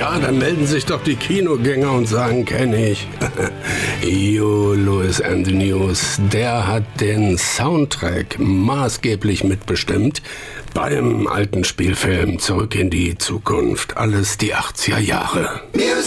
Ja, dann melden sich doch die Kinogänger und sagen, kenne ich. Jo, Louis and the News, der hat den Soundtrack maßgeblich mitbestimmt beim alten Spielfilm Zurück in die Zukunft. Alles die 80er Jahre. Music.